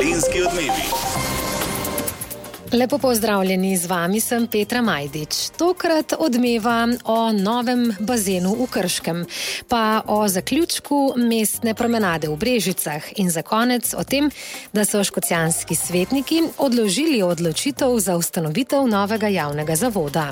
Dolenjski odmevi. Lepo pozdravljeni, z vami sem Petra Majdič. Tokrat odmeva o novem bazenu v Krškem, pa o zaključku mestne promenade v Brežicah in za konec o tem, da so škocjanski svetniki odložili odločitev za ustanovitev novega javnega zavoda.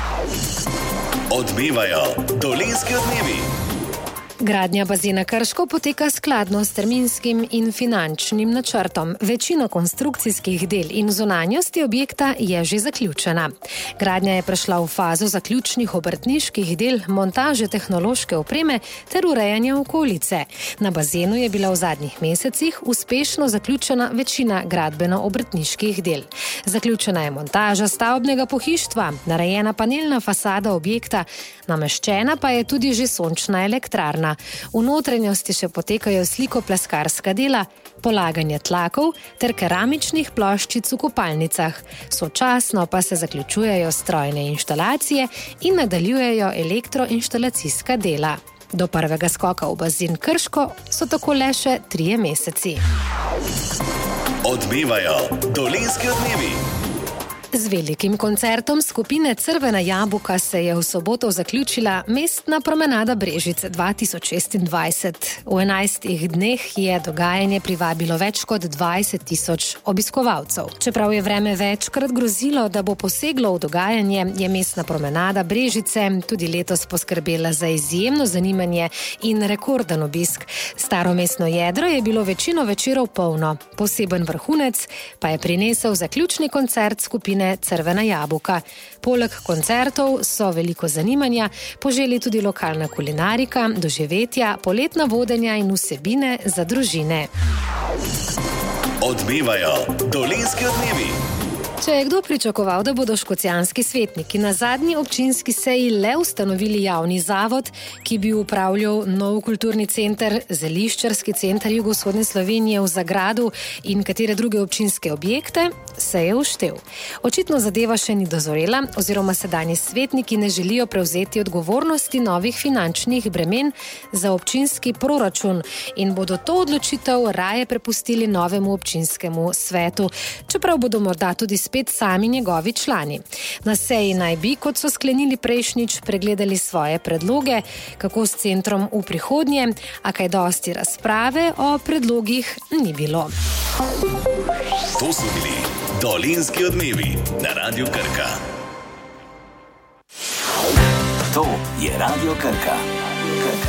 Odmevajo Dolenjski odmevi. Gradnja bazena Krško poteka skladno s terminskim in finančnim načrtom. Večina konstrukcijskih del in zunanjosti objekta je že zaključena. Gradnja je prešla v fazo zaključnih obrtniških del, montaže tehnološke opreme ter urejanja okolice. Na bazenu je bila v zadnjih mesecih uspešno zaključena večina gradbeno-obrtniških del. Zaključena je montaža stavbnega pohištva, narejena panelna fasada objekta, nameščena pa je tudi že sončna elektrarna. V notranjosti še potekajo slikopleskarska dela, polaganje tlakov ter keramičnih ploščic v kopalnicah. Sočasno pa se zaključujejo strojne inštalacije in nadaljujejo elektroinštalacijska dela. Do prvega skoka v bazen Krško so tako le še 3 meseci. Odmevajo Dolenjski odmevi. Z velikim koncertom skupine Crvena jabuka se je v soboto zaključila mestna promenada Brežice 2026. V 11 dneh je dogajanje privabilo več kot 20.000 obiskovalcev. Čeprav je vreme večkrat grozilo, da bo poseglo v dogajanje, je mestna promenada Brežice tudi letos poskrbela za izjemno zanimanje in rekorden obisk. Staro mestno jedro je bilo večino večerov polno. Poseben vrhunec pa je prinesel zaključni koncert skupine Crvena jabuka. Poleg koncertov so veliko zanimanja poželi tudi lokalna kulinarika, doživetja, poletna vodenja in vsebine za družine. Odmevajo Dolenjski odmevi. Če je kdo pričakoval, da bodo škocjanski svetniki na zadnji občinski seji le ustanovili javni zavod, ki bi upravljal nov kulturni center, zeliščarski center jugovzhodne Slovenije v Zagradu in katere druge občinske objekte, se je uštel. Očitno zadeva še ni dozorela, oziroma sedanji svetniki ne želijo prevzeti odgovornosti novih finančnih bremen za občinski proračun in bodo to odločitev raje prepustili novemu občinskemu svetu, čeprav bodo morda tudi spet sami njegovi člani. Na seji naj bi, kot so sklenili prejšnjič, pregledali svoje predloge, kako s centrom v prihodnje, a kaj dosti razprave o predlogih ni bilo. To so bili Dolenjski odmevi na Radiu Krka. To je Radio Krka.